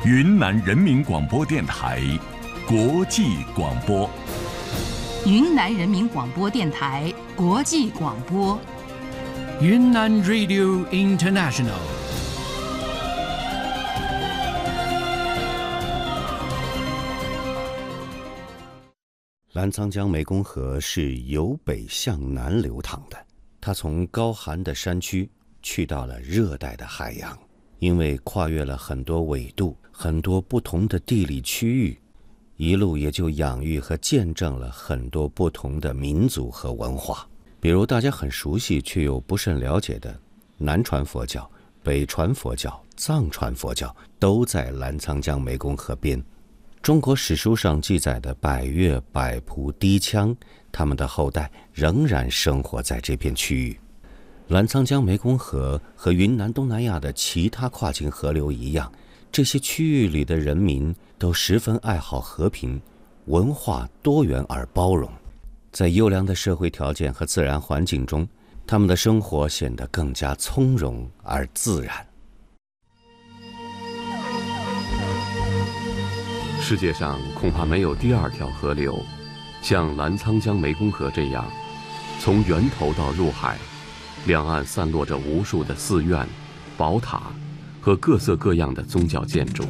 云南人民广播电台国际广播。 云南人民广播电台国际广播。 云南 Radio International。 澜沧江湄公河是由北向南流淌的，它从高寒的山区去到了热带的海洋，因为跨越了很多纬度、很多不同的地理区域，一路也就养育和见证了很多不同的民族和文化。比如大家很熟悉却又不甚了解的南传佛教、北传佛教、藏传佛教，都在澜沧江湄公河边。中国史书上记载的百越、百仆、氐羌，他们的后代仍然生活在这片区域。澜沧江湄公河和云南东南亚的其他跨境河流一样，这些区域里的人民都十分爱好和平，文化多元而包容。在优良的社会条件和自然环境中，他们的生活显得更加从容而自然。 世界上恐怕没有第二条河流，像澜沧江湄公河这样，从源头到入海，两岸散落着无数的寺院、宝塔和各色各样的宗教建筑。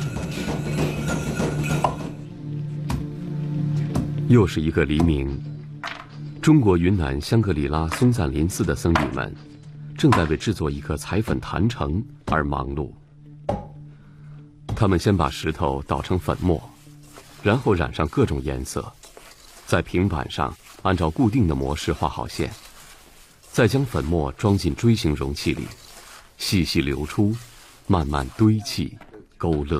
又是一个黎明，中国云南香格里拉松赞林寺的僧侣们正在为制作一颗彩粉坛城而忙碌。他们先把石头捣成粉末，然后染上各种颜色，在平板上按照固定的模式画好线，再将粉末装进锥形容器里，细细流出，慢慢堆砌勾勒。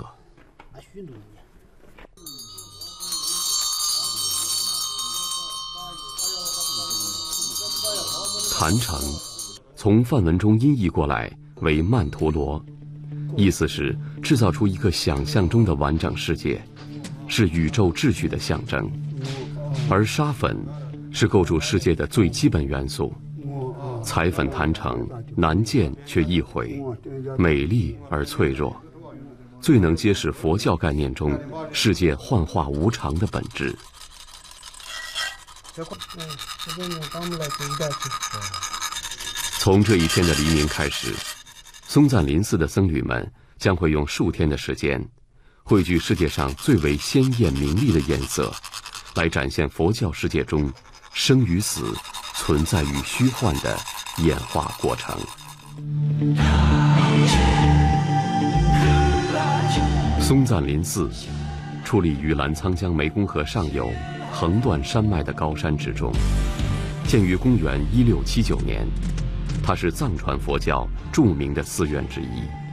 坛城从梵文中音译过来为曼陀罗，意思是制造出一个想象中的完整世界，是宇宙秩序的象征。而沙粉是构筑世界的最基本元素。彩粉坛城难见却易毁，美丽而脆弱，最能揭示佛教概念中世界幻化无常的本质。从这一天的黎明开始，松赞林寺的僧侣们将会用数天的时间，汇聚世界上最为鲜艳明丽的颜色，来展现佛教世界中生与死、存在与虚幻的演化过程。松赞林寺矗立于澜沧江湄公河上游横断山脉的高山之中，建于公元1679年，它是藏传佛教著名的寺院之一。